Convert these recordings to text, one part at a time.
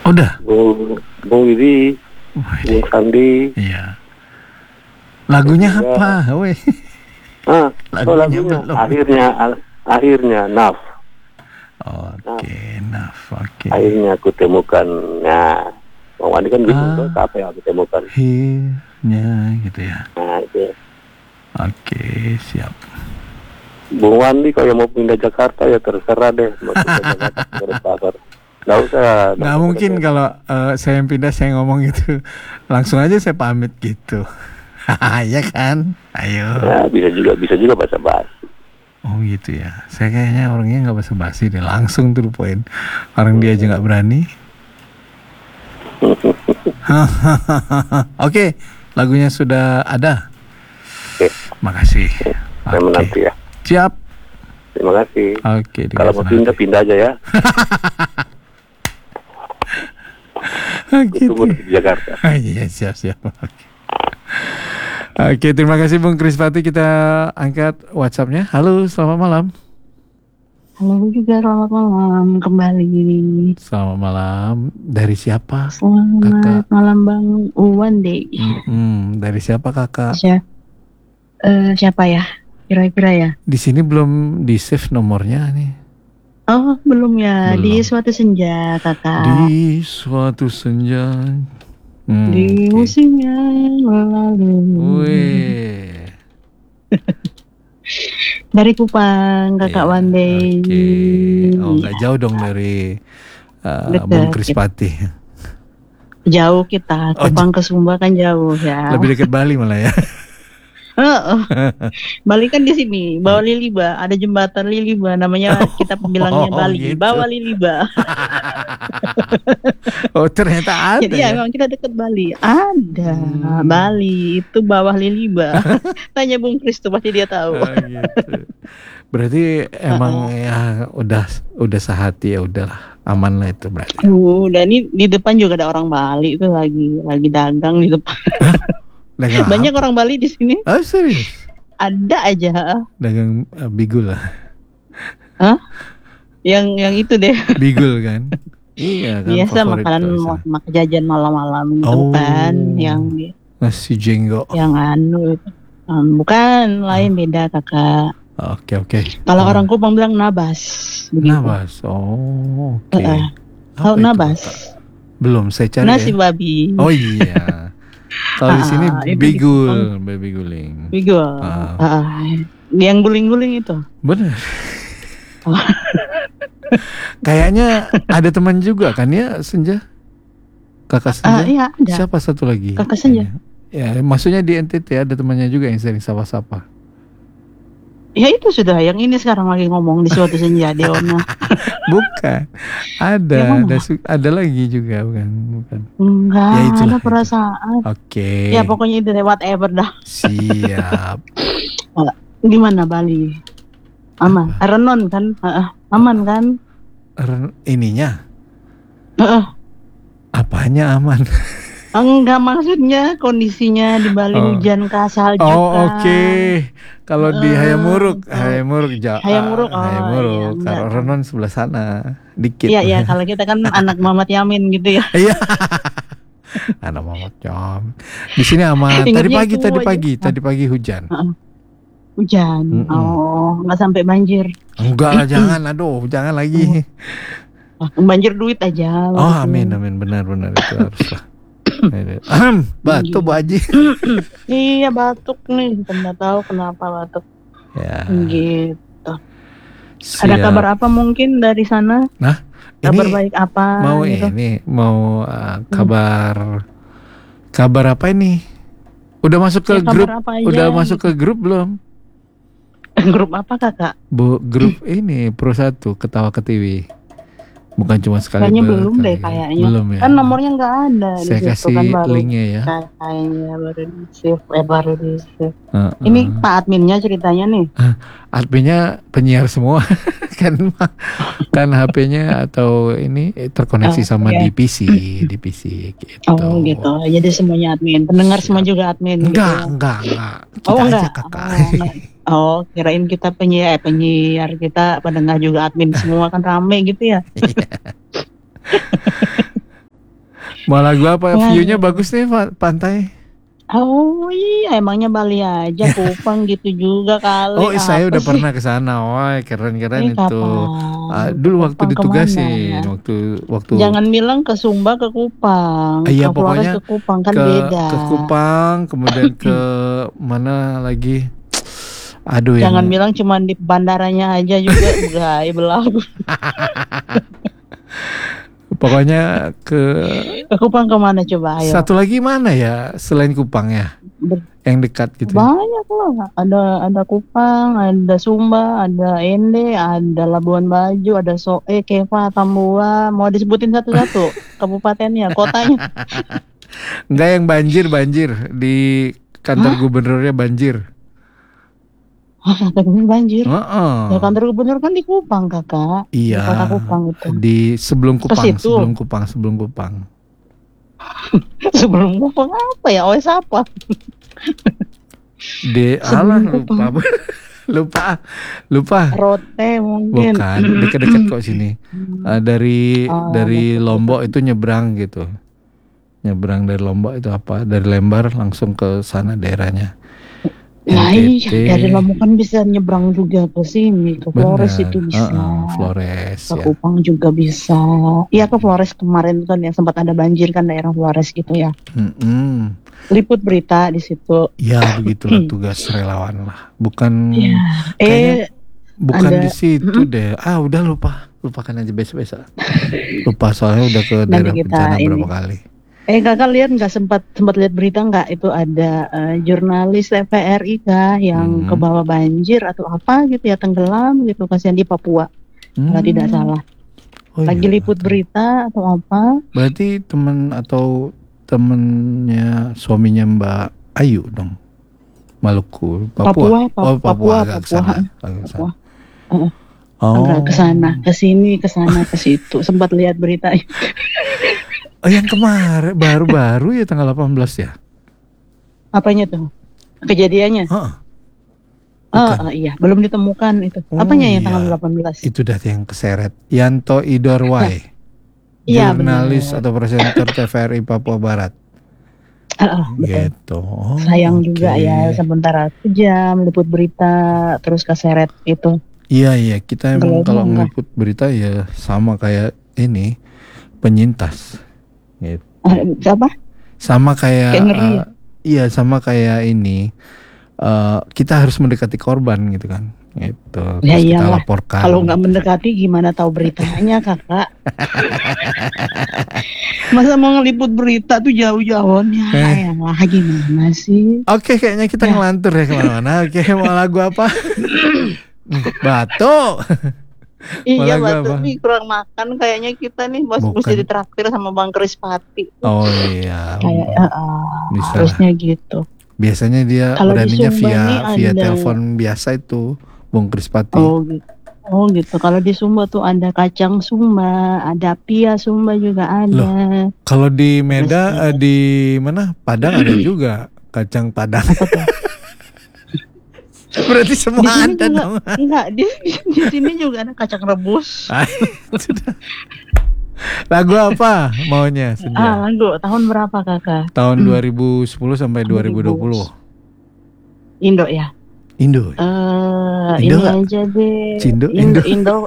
Udah. Bung Wibi, Bung Sandi. Iya. Lagunya apa? Weh. Lagunya akhirnya Naf. Oke, Naf. Oke. Akhirnya aku temukan. Nah, Bang Wandi kan gitu, apa yang aku temukan? Akhirnya gitu ya. Nah, itu. Oke, siap. Bung Wandi kalau mau pindah Jakarta ya terserah deh. Mau pindah Jakarta, nggak usah. Nggak mungkin kalau saya yang pindah saya ngomong gitu. Langsung aja saya pamit gitu. Ya kan? Ayo. Ya, bisa juga basa-basi. Oh gitu ya. Saya kayaknya orangnya nggak basa-basi deh. Langsung to the point. Orang dia aja nggak berani. Oke, lagunya sudah ada. Oke. Makasih. Saya menanti ya. Siap. Terima kasih. Oke. Kalau mau pindah aja ya. Gitu. Tunggu di Jakarta. Iya, siap. Oke, terima kasih Bung Krispati. Kita angkat WhatsApp-nya. Halo, selamat malam. Halo juga, selamat malam kembali. Selamat malam. Dari siapa? Selamat Kakak. malam Bang Wandi. Dari siapa kakak? Siapa ya? Kira-kira ya? Di sini belum di save nomornya nih. Oh, belum ya. Belum. Di suatu senja, kakak. Di suatu senja. Di musim yang lalu. Wih. Dari Kupang, kakak Wandi. Oke. Oh, nggak jauh dong dari Bung Krispati. Jauh kita. Kupang ke Sumba kan jauh ya. Lebih dekat Bali malah ya. Bali kan di sini, bawah Liliba, ada jembatan Liliba, namanya kita bilangnya Bali, gitu. bawah Liliba. Oh ternyata ada. Jadi ya memang kita dekat Bali, ada Bali itu bawah Liliba. Tanya Bung Kris tuh pasti dia tahu. Gitu. Berarti emang ya udah sehati ya udahlah aman lah itu berarti. Udah ini di depan juga ada orang Bali itu lagi dagang di depan. Banyak orang Bali di sini. Oh serius? Ada aja. Dagang bigul lah. Hah? Yang itu deh. Bigul kan? Iya kan. Biasa makanan jajan malam-malam gitu kan, yang nasi jenggo. Yang itu. Bukan, lain beda kakak. Oke. Kalau orang Kupang bilang nabas. Begitu. Nabas. Oh, oke. Tahu nabas? Belum, saya cari. Nasi babi. Oh iya. Kalau di sini bigul, baby guling. Bigul. Yang guling-guling itu. Bener. Kayaknya ada teman juga kan ya Senja? Kakak Senja? Iya ada. Siapa satu lagi? Kakak Senja. Ya, maksudnya di NTT ada temannya juga yang sering sapa-sapa. Ya itu sudah, yang ini sekarang lagi ngomong di suatu senja Deona. Bukan. Ada lagi juga bukan. Enggak, ya, ada perasaan. Oke. Ya pokoknya itu whatever dah. Siap. Gimana Bali? Aman. Renon kan? Aman kan? Ininya? Apanya aman? Enggak, maksudnya kondisinya di Bali hujan kah, salju kah? Oh oke. Kalau di Hayamuruk jauh. Hayamuruk. Kalau Renon sebelah sana dikit. Iya. Kalau kita kan anak Muhammad Yamin gitu ya. Iya. Anak Muhammad Yamin. Di sini aman. Tadi pagi hujan. Hujan. Oh, nggak sampai banjir. Enggak lah, jangan. Aduh, jangan lagi. Banjir duit aja. Oh, amin. Benar itu haruslah. Batuk Bu Haji. Iya batuk nih, nggak tahu kenapa batuk. Ya. Gitu. Ada kabar apa mungkin dari sana? Nah, kabar baik apa? Mau gitu? kabar apa ini? Udah masuk ke grup? Udah masuk ke grup belum? Grup apa kakak? Grup ini Pro 1 Ketawa Ketiwi. Bukan cuma sekali. Kayaknya belum deh kayaknya. Belum ya. Kan nomornya nggak ada. Saya kasih kan linknya ya. Kayaknya baru di save. Ini Pak adminnya ceritanya nih. Adminnya penyiar semua kan HP-nya atau ini terkoneksi sama di PC gitu. Oh gitu. Jadi semuanya admin. Pendengar semua juga admin. Enggak. Kita aja kakak. Oh, kirain kita penyiar kita pendengar juga admin semua kan rame gitu ya. Malah gua apa? Wah. View-nya bagus nih pantai. Oh iya, emangnya Bali aja, Kupang gitu juga kali. Oh, saya Apa udah sih? pernah ke sana. Wah, keren-keren itu. Kapan? Ke Dulu waktu Kupang ditugasin, kemana? waktu Jangan bilang ke Sumba ke Kupang, iya ke Flores pokoknya ke Kupang kan ke beda. ke Kupang, kemudian ke mana lagi? Aduh Jangan yang bilang cuma di bandaranya aja juga begai belagu. pokoknya ke Ke Kupang kemana coba ayo? satu lagi mana ya selain Kupang ya? Yang dekat gitu. Banyak lah, ada Kupang, ada Sumba, ada Ende, ada Labuan Bajo, ada Soe, Keva, Tambua. Mau disebutin satu-satu kabupatennya, kotanya? Enggak yang banjir di kantor Hah? gubernurnya banjir. Sampai banjir. Ya Heeh. kantor gubernur kan di Kupang kakak, di Iya, kota Kupang itu. di sebelum Ke situ. Sebelum Kupang. Sebelum Kupang apa ya? OS apa? Di Sebelum lupa. Kupang. lupa. Rote mungkin. Bukan, dekat-dekat kok sini. Dari Dekat-dekat. Lombok itu nyebrang gitu. Nyebrang dari Lombok itu apa? Dari Lembar langsung ke sana daerahnya. Nah NTT. iya, dari Lombok kan bisa nyebrang juga ke sini, ke Flores Bener. itu bisa. Flores Ke ya. Kupang juga bisa. Iya ke Flores kemarin kan yang sempat ada banjir kan daerah Flores gitu ya. Liput berita di situ. Ya begitulah tugas relawan lah. Bukan Ya. kayaknya bukan ada di situ deh. Udah lupakan aja besok. Lupa soalnya udah ke daerah nanti bencana kita berapa ini. kali. Kakak lihat nggak sempat lihat berita nggak itu ada jurnalis TVRI kah yang ke bawah banjir atau apa gitu ya, tenggelam gitu, kasihan di Papua kalau tidak salah. Lagi iya, liput berita atau apa? Berarti temen atau temennya suaminya Mbak Ayu dong. Maluku, Papua. Papua. Agak kesana. Enggak ke sana, ke sini, ke sana, ke situ. Sempat lihat berita. Yang kemarin baru-baru ya tanggal 18 ya? Apanya tuh? Kejadiannya? Iya, belum ditemukan itu. Apanya yang tanggal 18? Itu dah yang keseret. Yanto Idorwai. Iya, jurnalis benar. atau presenter TVRI Papua Barat. Betul. Gitu. Sayang juga ya, sebentar jam liput berita terus keseret itu. Iya, kita emang kalau ngeliput berita ya sama kayak ini penyintas. Gitu. Siapa? Sama kayak ngeri. Iya, sama kayak ini. Kita harus mendekati korban gitu kan. Gitu. Ya Terus kita iyalah. laporkan. Kalau nggak mendekati gimana tahu beritanya, Kakak? Masa mau ngeliput berita tuh jauh-jauhnya? Ayolah, gimana sih? Oke, kayaknya kita ngelantur ya kemana-mana. Oke, mau lagu apa? Batuk. Iya, batuk nih, kurang makan kayaknya kita nih, mesti ditraktir sama Bang Krispati. Oh iya. Harusnya gitu. Biasanya dia kalau beraninya via telepon biasa itu, Bung Krispati. Oh gitu. Kalau di Sumba tuh ada kacang Sumba, ada pia Sumba juga ada. Loh, kalau di Medan di mana? Padang ada juga kacang Padang. Berarti semua ada juga, dong. Enggak, di sini juga ada kacang rebus. Lagu apa maunya? Lagu tahun berapa Kakak? Tahun 2010 sampai 2020. Indo ya? Indo. Ini aja deh. Indo.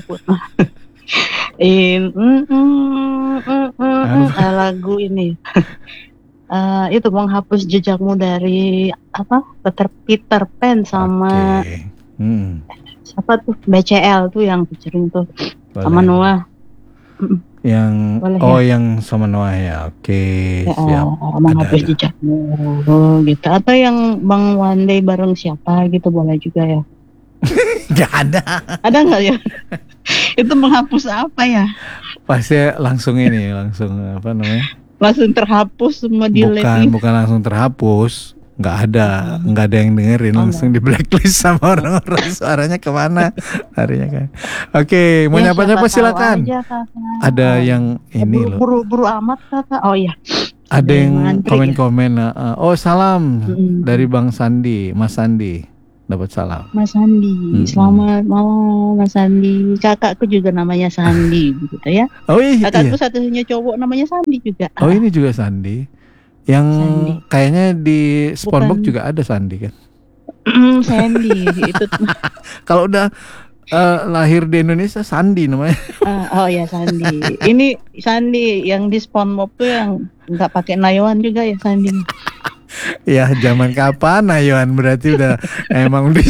Lagu ini. Itu menghapus jejakmu dari apa? Peter Pan sama siapa tuh? BCL tuh yang featuring tuh. Sama Noah. Yang yang sama Noah ya. Siap. Menghapus jejakmu gitu. Atau yang Bang One Day bareng siapa gitu boleh juga ya. Gak ada. Ada nggak ya? Itu menghapus apa ya? Pasti langsung apa namanya? Langsung terhapus semua delete. Bukan langsung terhapus. Nggak ada yang dengerin, langsung di blacklist sama orang-orang. Suaranya kemana larinya kan. Oke, mau nyapa-nyapa silakan aja, ada yang ini loh buru amat Kakak. Oh iya, ada yang komen-komen salam dari Bang Sandi, Mas Sandi. dapat salam. Mas Sandi, selamat malam Mas Sandi. Kakakku juga namanya Sandi gitu ya. Oh iya. Kakakku satu-satunya cowok namanya Sandi juga. Oh ini juga Sandi. Yang Sandi. kayaknya di SpongeBob Bukan. juga ada Sandi kan? Sandy itu. Kalau udah lahir di Indonesia Sandi namanya. Oh ya Sandi. Ini Sandi yang di SpongeBob tuh yang nggak pakai nayoan juga ya Sandi. Ya zaman kapan Ayoan berarti udah emang udah.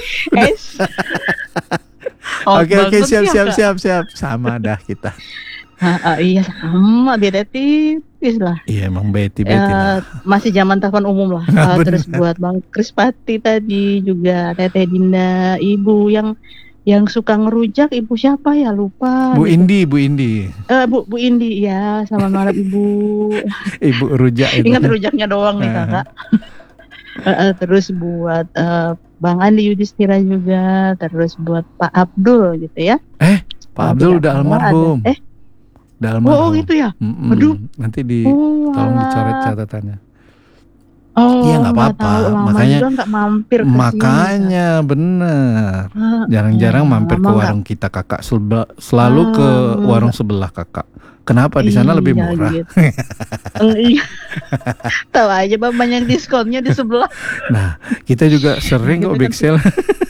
Oke siap sama dah kita. Iya sama beda tipis lah. Iya emang beti lah. Masih zaman telepon umum lah. Terus buat Bang Krispati tadi juga Teteh Dinda, ibu yang suka ngerujak, ibu siapa ya lupa. Bu Indi. Bu Indi ya, selamat malam ibu. Ibu rujak itu. Ingat rujaknya doang nih kakak. Terus buat Bang Andi Yudhistira juga, terus buat Pak Abdul gitu ya. Pak Abdul udah almarhum. Udah almarhum. Oh gitu ya. Aduh. Nanti tolong dicoret catatannya. Iya nggak apa-apa, makanya nggak mampir ke makanya sini, bener. Jarang-jarang mampir ke warung kita kakak, selalu ke warung sebelah kakak. Kenapa di sana lebih murah? Gitu. Tahu aja bang banyak diskonnya di sebelah. Nah kita juga sering kok big sale.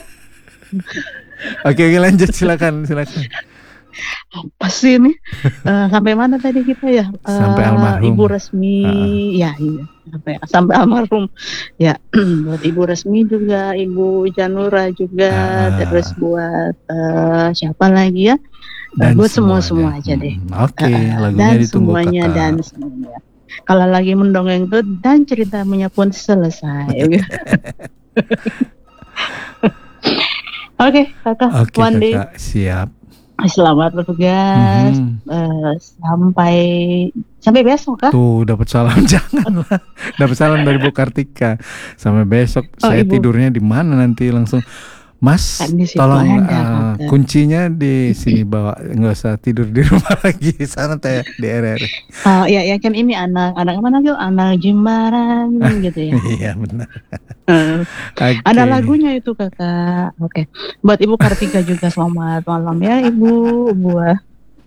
Oke lanjut silakan. Apa sih ini? Sampai mana tadi kita ya? Sampai almarhum. Ibu Resmi, ya iya. Sampai almarhum. Ya, buat Ibu Resmi juga, Ibu Janura juga, terus buat siapa lagi ya? Buat semua aja deh. Oke, lagunya ditunggu semuanya, kakak. Dan semuanya. Kalau lagi mendongeng tuh dan ceritanya pun selesai. Oke, kakak. Oke, kakak. Siap. Selamat bertugas sampai besok kah? Tuh dapat salam janganlah. Dapat salam dari Bu Kartika. Sampai besok saya Ibu. Tidurnya di mana nanti langsung Mas tolong kuncinya di sini bawa, nggak usah tidur di rumah lagi sana teh di RRI. Oh ya kan ini anak mana tuh anak Jimbaran gitu ya. Iya benar. Okay. Ada lagunya itu kakak. Oke. Buat Ibu Kartika juga selamat malam ya Ibu. Buah.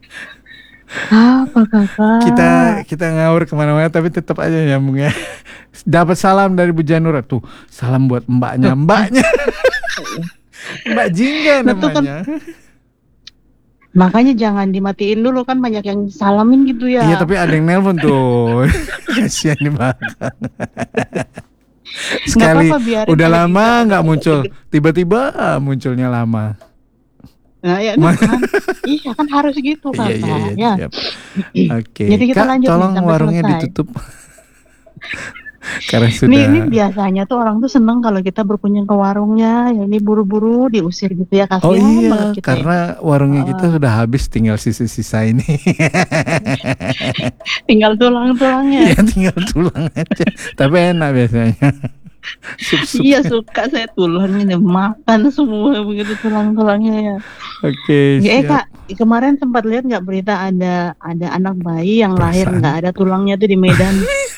Apa kakak? Kita ngawur kemana-mana tapi tetap aja nyambung ya. Dapat salam dari Bu Janura tuh. Salam buat mbaknya. Mbak Jingga namanya. Kan, makanya jangan dimatiin dulu kan banyak yang salamin gitu ya. Iya tapi ada yang nelpon tuh. Kasihan di belakang. Sekali udah lama nggak muncul, tiba-tiba munculnya lama. Nah ya kan, iya kan harus gitu kan. Iya. Oke. Jadi kita lanjut tolong warungnya selesai. Ditutup. Karena sudah. Ini biasanya tuh orang tuh seneng kalau kita berkunjung ke warungnya, ya ini buru-buru diusir gitu ya kasihan. Oh iya, karena warungnya kita sudah habis, tinggal sisa-sisa ini. Tinggal tulang-tulangnya. Iya, tinggal tulang aja. Tapi enak biasanya. Iya suka saya tulangnya makan semua begitu tulang-tulangnya ya. Oke. Ya kak, kemarin sempat lihat nggak berita ada anak bayi yang lahir nggak ada tulangnya tuh di Medan.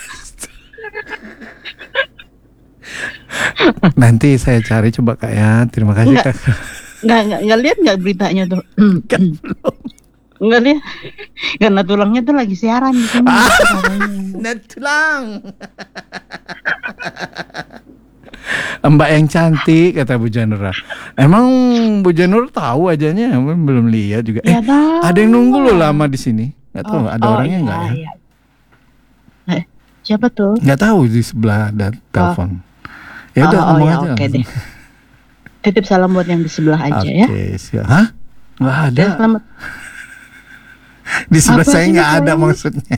Nanti saya cari coba kak ya. Terima kasih kak. Nggak lihat nggak beritanya tuh? Kan belum. Nggak lihat. Karena tulangnya tuh lagi siaran di sini. Tulang. Mbak yang cantik kata Bu Janura. Emang Bu Janura tahu ajanya? Belum lihat juga. Ya, ada yang nunggu loh lama di sini. Nggak tahu ada orangnya nggak ya? Iya. Siapa tuh? Nggak tahu di sebelah ada telepon. Ya udah ngomong aja. Oke deh. Titip salam buat yang di sebelah aja ya. Oke, siap. Hah? Nggak ada. Ya, selamat. Di sebelah saya nggak ada maksudnya.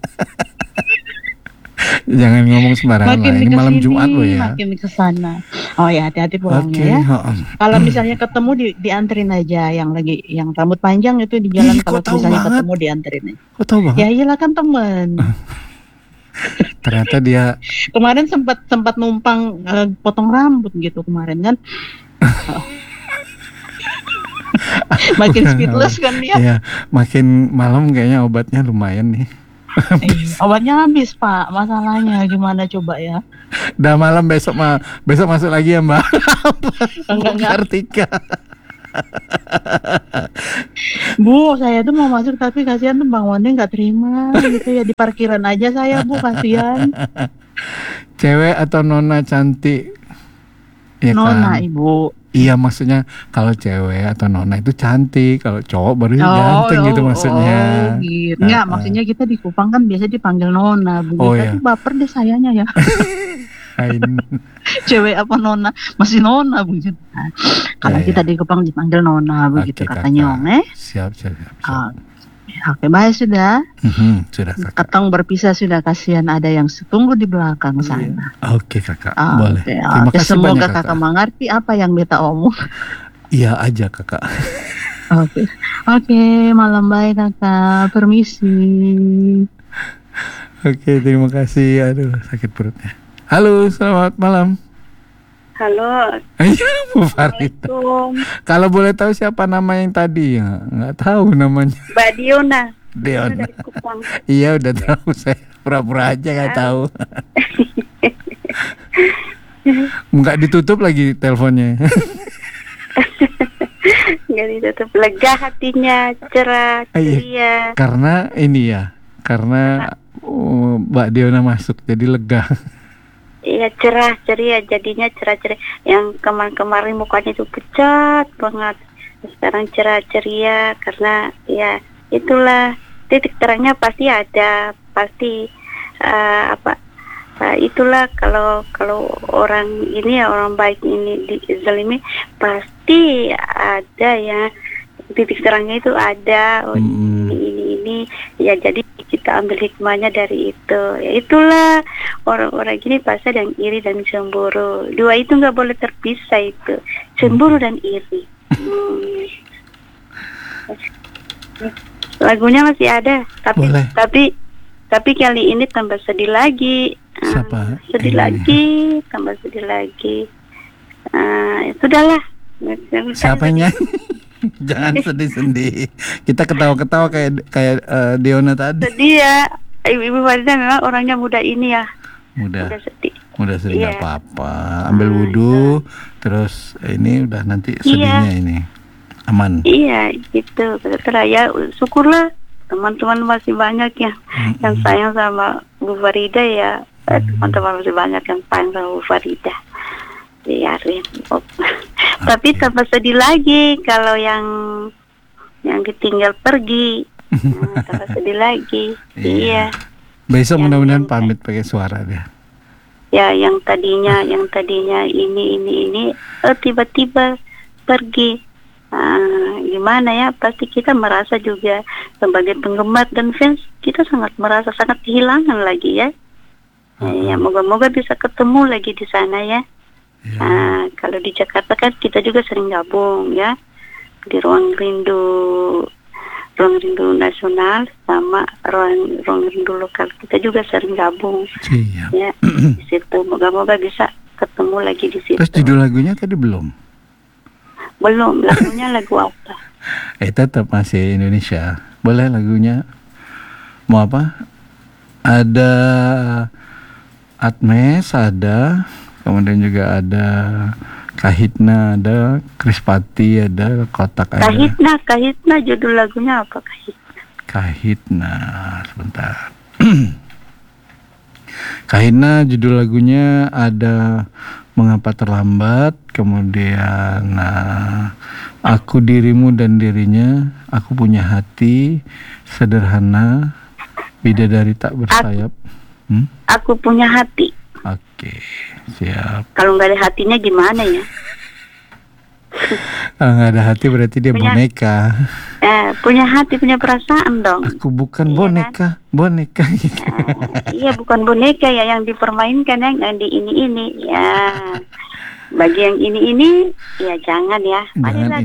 Jangan ngomong sembarangan lah. Ini malam Jumat loh ya. Makin ke sana. Oh ya, hati-hati pulangnya ya. Kalau misalnya ketemu dianterin aja yang rambut panjang itu di jalan. Kalau misalnya ketemu dianterin aja. Kok tahu banget? Ya iyalah kan temen. Ternyata dia kemarin sempat numpang potong rambut gitu kemarin kan. Makin speedless kan dia. Iya, makin malam kayaknya obatnya lumayan nih. Obatnya habis Pak, masalahnya gimana coba ya? Udah malam, besok masuk lagi ya Mbak. Enggak. Kartika. Bu, saya tuh mau masuk tapi kasihan tuh Bang Wandi nggak terima gitu ya, di parkiran aja saya Bu, kasihan. Cewek atau nona cantik? Ya Nona kan? Ibu. Iya, maksudnya kalau cewek atau nona itu cantik, kalau cowok baru ganteng gitu maksudnya. Gitu. Enggak, maksudnya kita di Kupang kan biasa dipanggil nona begitu. Oh, iya. Tapi baper deh sayanya ya. Cewek apa nona? Masih nona begitu. Nah, kalau kita di Kupang dipanggil nona begitu katanya Om. Siap. Oke, baik sudah. Sudah Kakak. Ketong berpisah sudah, kasihan ada yang tunggu di belakang sana. Oke Kakak, boleh. Terima kasih semoga banyak Kakak mengerti apa yang beta omong. Iya aja Kakak. Oke, malam baik Kakak, permisi. Oke, terima kasih. Aduh, sakit perutnya. Halo, selamat malam. Halo. Bu Farida. Kalau boleh tahu siapa nama yang tadi? Ya, nggak tahu namanya. Mbak Diona. Diona. Iya, udah tahu saya. Pura-pura aja nggak tahu. Nggak ditutup lagi teleponnya. Nggak ditutup, lega hatinya, cerah, ceria. Karena ini ya, karena Mbak Diona masuk jadi lega. Iya, cerah ceria, jadinya cerah ceria. Yang kemarin mukanya itu pucat banget, sekarang cerah ceria karena ya itulah titik terangnya pasti ada, pasti itulah kalau orang ini ya, orang baik ini dizalimi pasti ada ya, titik terangnya itu ada. Ini ya, jadi kita ambil hikmahnya dari itu. Ya itulah orang-orang gini pasti ada yang iri dan cemburu. Dua itu nggak boleh terpisah itu, cemburu dan iri. Lagunya masih ada, tapi kali ini tambah sedih lagi. Sedih lagi, tambah sedih lagi. Sudahlah. Siapa yang nyanyi? Jangan sedih-sedih. Kita ketawa-ketawa kayak Diona tadi. Sedih ya. Ibu Farida memang orangnya muda ini ya. Muda sedih. Muda sedih nggak apa-apa. Ambil wudhu, terus ini udah nanti sedihnya ini aman. Iya, gitu. Betul ya. Syukurlah teman-teman masih banyak ya yang sayang sama Bu Farida ya. Teman-teman masih banyak yang sayang sama Bu Farida. Biarin. Tapi tambah sedih lagi kalau yang ditinggal pergi. Tambah sedih lagi. Iya. Besok mudah-mudahan pamit pakai suara deh. Ya, yang tadinya ini tiba-tiba pergi. Gimana ya? Pasti kita merasa juga sebagai penggemar dan fans, kita sangat kehilangan lagi ya. Ya, moga-moga bisa ketemu lagi di sana ya. Kalau di Jakarta kan kita juga sering gabung ya, di ruang rindu nasional sama ruang rindu lokal, kita juga sering gabung. Ya, di situ moga-moga bisa ketemu lagi di situ. Terus judul lagunya tadi belum lagunya lagu apa? Tetap masih Indonesia. Boleh lagunya mau apa? Ada Atmes, ada, kemudian juga ada Kahitna, ada Krispati, ada Kotak, ada Kahitna judul lagunya apa? Kahitna sebentar. Kahitna judul lagunya ada Mengapa Terlambat, kemudian Aku Dirimu dan Dirinya, Aku Punya Hati, Sederhana, Bidadari Tak Bersayap. Aku Punya Hati. Oke, siap. Kalau nggak ada hatinya gimana ya? Kalau nggak ada hati berarti dia boneka. Punya hati, punya perasaan dong. Aku bukan boneka, kan? Boneka gitu. Iya, bukan boneka ya yang dipermainkan yang di ini ya. Bagi yang ini ya jangan ya. Marilah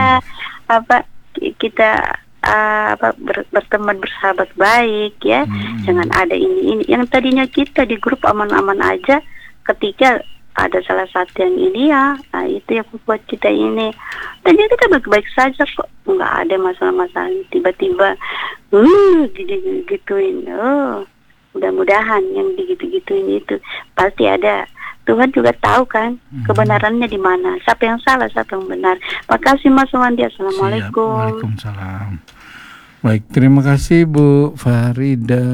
kita berteman, bersahabat baik ya. Jangan ada ini yang tadinya kita di grup aman-aman aja, ketika ada salah satu yang ini ya, nah itu yang membuat kita ini. Tadinya kita baik-baik saja kok, nggak ada masalah-masalah. Tiba-tiba, gituin. Oh, mudah-mudahan yang digitu-gituin itu pasti ada. Tuhan juga tahu kan kebenarannya di mana. Siapa yang salah, siapa yang benar. Makasih Mas Wandi. Assalamualaikum. Waalaikumsalam. Baik, terima kasih Bu Farida.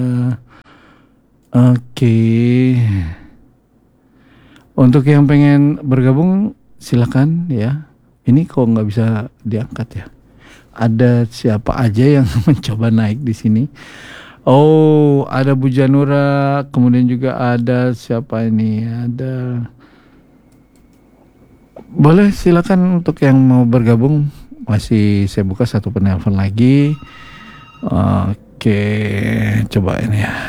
Oke. Untuk yang pengen bergabung silakan ya. Ini kok nggak bisa diangkat ya. Ada siapa aja yang mencoba naik di sini? Oh, ada Bu Janura, kemudian juga ada siapa ini? Ada. Boleh silakan untuk yang mau bergabung. Masih saya buka satu penelpon lagi. Oke, coba ini ya.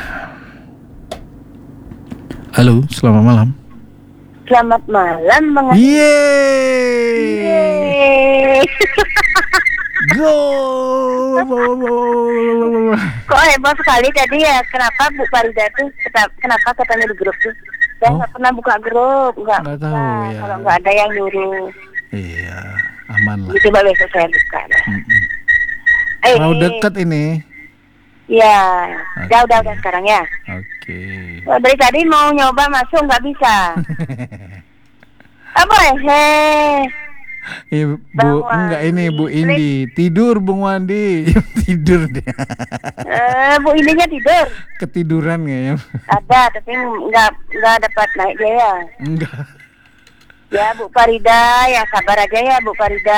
Halo, selamat malam. Selamat malam, Bang. Yeay. Go. Kok hebat sekali tadi ya? Kenapa Bu Farida tuh? Kenapa katanya di grup tuh? Saya nggak pernah buka grup, nggak tahu ya. Kalau nggak ada yang nyuruh. Iya, aman lah. Coba besok saya buka. Mau deket ini. Ya, udah sekarang ya. Oke. Dari tadi mau nyoba masuk nggak bisa. Apa Bu, enggak ini Bu Indi tidur Bung Wandi. Tidur dia. Bu Indinya tidur. Ketiduran kayaknya. Ada, tapi nggak dapat naik dia ya. Enggak. Ya Bu Farida, ya sabar aja ya Bu Farida.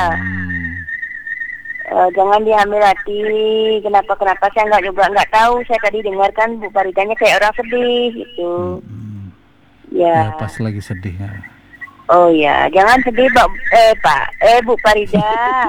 Jangan diambil hati. Kenapa saya nggak tahu. Saya tadi dengarkan Bu Faridanya kayak orang sedih gitu. Ya. Pas lagi sedih ya. Oh ya, jangan sedih Bu Farida.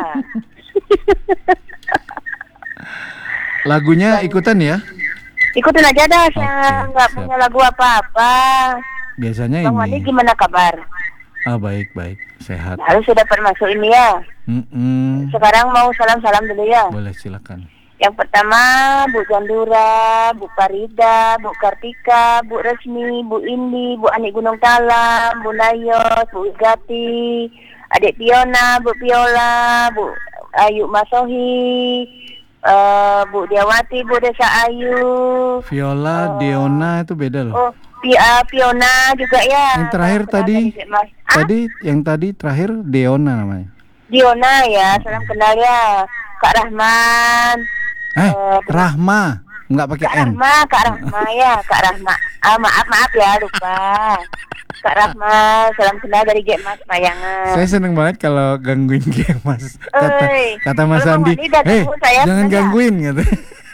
Lagunya ikutan ya? Ikutin aja dah, saya nggak punya lagu apa-apa. Biasanya Bang Wandi gimana kabar? Baik, sehat. Harus sudah dapat masuk ini ya. Sekarang mau salam-salam dulu ya. Boleh, silakan. Yang pertama Bu Jandura, Bu Farida, Bu Kartika, Bu Resmi, Bu Indi, Bu Ani Gunung Talam, Bu Nayos, Bu Igati, Adik Piona, Bu Piola, Bu Ayu Masohi, Bu Diawati, Bu Desa Ayu. Viola, Diona itu beda loh. Oh, Piona juga ya. Yang terakhir yang tadi terakhir Deona namanya. Diona ya, salam kenal ya. Kak Rahman. Rahma, nggak pakai N. Kak Rahma ya, Kak Rahma. Maaf ya, lupa. Kak Rahma, salam kenal dari Gemas Payangan. Saya seneng banget kalau gangguin Gemas. Kata Mas Andi, jangan gangguin gitu.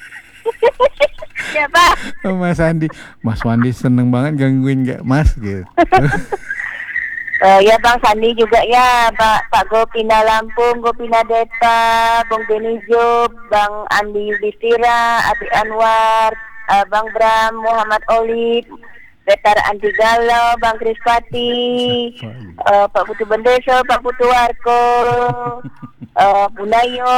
Siapa? Mas Andi, Mas Wandi seneng banget gangguin Gemas gitu. Ya Bang Sandi juga ya, Pak Gopina Lampung, Gopina Deta, Bang Benijo, Bang Andi Yudhistira, Abi Anwar, Bang Bram, Muhammad Olip, Betar Anti Galau, Bang Krispati, Pak Putu Bendeso, Pak Putu Warko, Bunayo.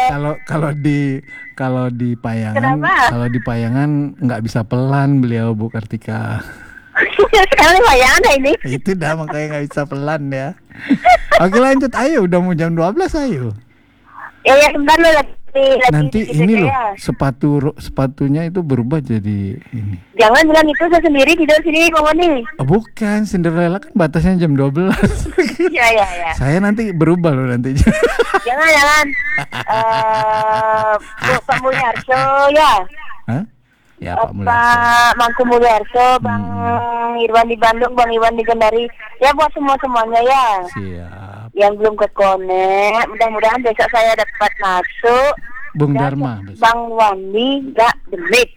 Kalau di Payangan nggak bisa pelan beliau Bu Kartika. Sekali Payangan ini. Itu dah makanya nggak bisa pelan ya. Oke lanjut, ayo udah mau jam 12 ayo. Ya sebentar lo lagi nanti ini loh sepatunya itu berubah jadi ini. Jangan bilang itu, saya sendiri tidur sini Bang Wandi. Bukan, Cinderella kan batasnya jam 12. Ya. Saya nanti berubah loh nanti. Jangan. Pak Mulyarso ya. Hah? Ya Pak Mulyarso. Pak Mangku Mulyarso, Bang Irwan di Bandung, Bang Irwan di Kendari. Ya buat semuanya ya. Siap. Yang belum ke konek, mudah-mudahan besok saya dapat masuk. Bung Dharma. Bang Wandi nggak demit.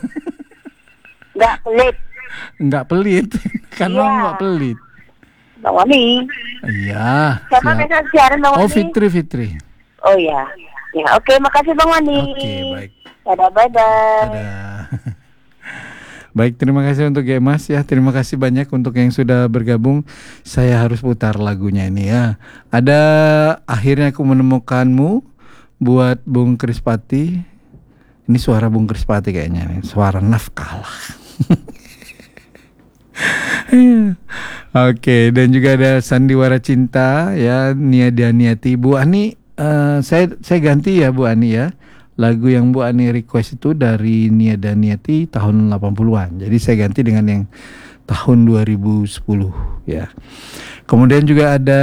Nggak pelit. Karena nggak pelit. Bang Wandi. Iya. Siapa besok siaran Bang Wandi? Fitri. Oh ya. Ya oke, makasih Bang Wandi. Oke, baik. Dadah. Baik, terima kasih untuk Gemas ya. Terima kasih banyak untuk yang sudah bergabung. Saya harus putar lagunya ini ya. Ada Akhirnya Aku Menemukanmu buat Bung Krispati. Ini suara Bung Krispati kayaknya nih. Suara nafkah lah. Oke, dan juga ada Sandiwara Cinta ya, Nia Daniati. Bu Ani, saya ganti ya Bu Ani ya. Lagu yang Bu Ani request itu dari Nia Daniati tahun 80-an. Jadi saya ganti dengan yang tahun 2010 ya. Kemudian juga ada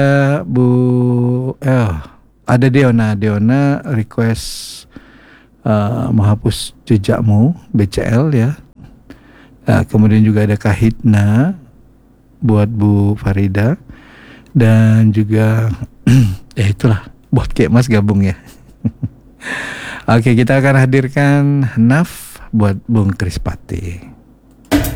ada Deona request Menghapus Jejakmu BCL ya. Kemudian juga ada Kahitna buat Bu Farida, dan juga itulah buat Kek Mas gabung ya. Oke, kita akan hadirkan Naf buat Bung Krispati.